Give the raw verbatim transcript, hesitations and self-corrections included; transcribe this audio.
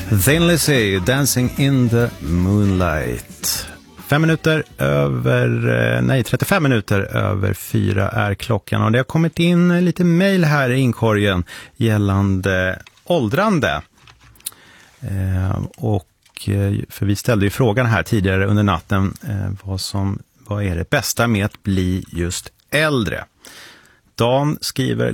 Thin Lizzy, Dancing in the Moonlight. Fem minuter över, nej trettiofem minuter över fyra är klockan, och det har kommit in lite mejl här i inkorgen gällande åldrande. Eh, och för vi ställde ju frågan här tidigare under natten, eh, vad som vad är det bästa med att bli just äldre? Dan skriver: